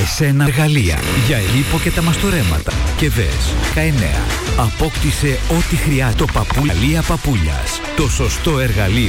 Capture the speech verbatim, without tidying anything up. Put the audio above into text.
εσένα εργαλεία για λίπο και τα μαστορέματα. Και δες, K9. Απόκτησε ό,τι χρειάζεται. Το Παπούλια Παπούλιας. Το σωστό εργαλείο